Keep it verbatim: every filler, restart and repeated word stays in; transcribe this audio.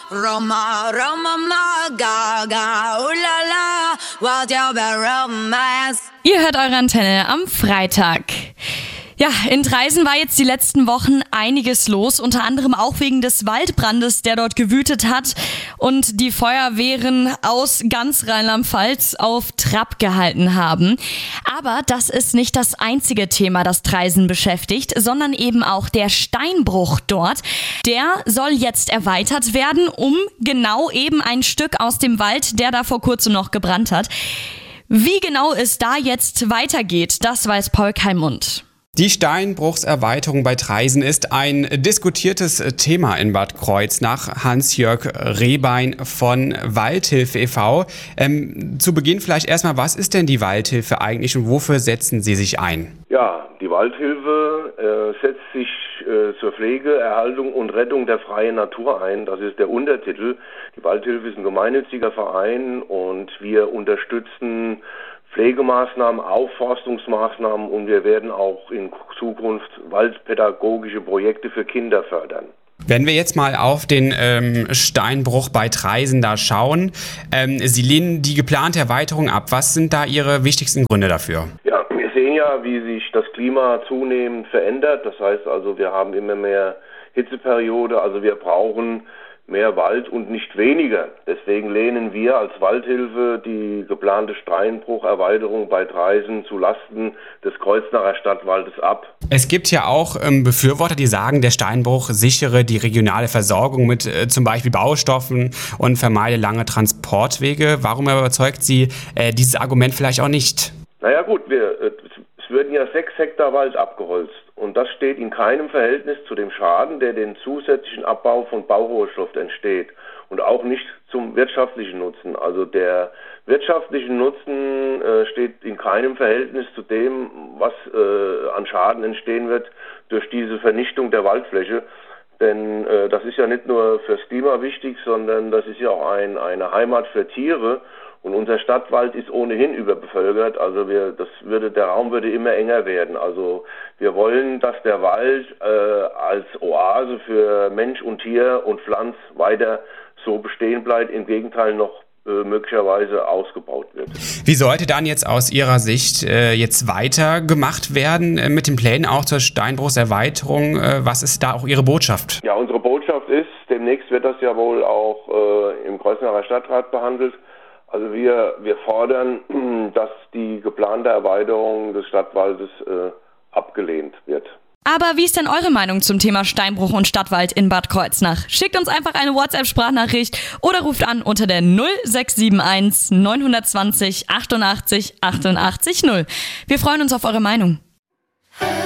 Roma, Roma, ma, gaga, ulala, what your romance. Ihr hört eure Antenne am Freitag. Ja, in Traisen war jetzt die letzten Wochen einiges los, unter anderem auch wegen des Waldbrandes, der dort gewütet hat und die Feuerwehren aus ganz Rheinland-Pfalz auf Trab gehalten haben. Aber das ist nicht das einzige Thema, das Traisen beschäftigt, sondern eben auch der Steinbruch dort. Der soll jetzt erweitert werden, um genau eben ein Stück aus dem Wald, der da vor kurzem noch gebrannt hat. Wie genau es da jetzt weitergeht, das weiß Paul Keimund. Die Steinbruchserweiterung bei Traisen ist ein diskutiertes Thema in Bad Kreuznach. Hans-Jörg Rehbein von Waldhilfe e V Ähm, zu Beginn vielleicht erstmal, was ist denn die Waldhilfe eigentlich und wofür setzen Sie sich ein? Ja, die Waldhilfe äh, setzt sich äh, zur Pflege, Erhaltung und Rettung der freien Natur ein. Das ist der Untertitel. Die Waldhilfe ist ein gemeinnütziger Verein und wir unterstützen Pflegemaßnahmen, Aufforstungsmaßnahmen und wir werden auch in Zukunft waldpädagogische Projekte für Kinder fördern. Wenn wir jetzt mal auf den ähm, Steinbruch bei Traisen da schauen, ähm, Sie lehnen die geplante Erweiterung ab. Was sind da Ihre wichtigsten Gründe dafür? Ja, wir sehen ja, wie sich das Klima zunehmend verändert. Das heißt also, wir haben immer mehr Hitzeperiode, also wir brauchen mehr Wald und nicht weniger. Deswegen lehnen wir als Waldhilfe die geplante Steinbrucherweiterung bei Traisen zu Lasten des Kreuznacher Stadtwaldes ab. Es gibt ja auch ähm, Befürworter, die sagen, der Steinbruch sichere die regionale Versorgung mit äh, zum Beispiel Baustoffen und vermeide lange Transportwege. Warum überzeugt Sie äh, dieses Argument vielleicht auch nicht? Naja gut, wir, äh, es würden ja sechs Hektar Wald abgeholzt. Und das steht in keinem Verhältnis zu dem Schaden, der den zusätzlichen Abbau von Baurohstoff entsteht. Und auch nicht zum wirtschaftlichen Nutzen. Also der wirtschaftliche Nutzen äh, steht in keinem Verhältnis zu dem, was äh, an Schaden entstehen wird durch diese Vernichtung der Waldfläche. Denn äh, das ist ja nicht nur fürs Klima wichtig, sondern das ist ja auch ein, eine Heimat für Tiere. Und unser Stadtwald ist ohnehin überbevölkert, also wir, das würde, der Raum würde immer enger werden. Also wir wollen, dass der Wald äh, als Oase für Mensch und Tier und Pflanz weiter so bestehen bleibt, im Gegenteil noch äh, möglicherweise ausgebaut wird. Wie sollte dann jetzt aus Ihrer Sicht äh, jetzt weiter gemacht werden äh, mit den Plänen auch zur Steinbruchserweiterung? Äh, was ist da auch Ihre Botschaft? Ja, unsere Botschaft ist, demnächst wird das ja wohl auch äh, im Kreuznacher Stadtrat behandelt. Also wir, wir fordern, dass die geplante Erweiterung des Stadtwaldes äh, abgelehnt wird. Aber wie ist denn eure Meinung zum Thema Steinbruch und Stadtwald in Bad Kreuznach? Schickt uns einfach eine WhatsApp-Sprachnachricht oder ruft an unter der null sechs sieben eins neun zwei null achtundachtzig achtundachtzig null. Wir freuen uns auf eure Meinung.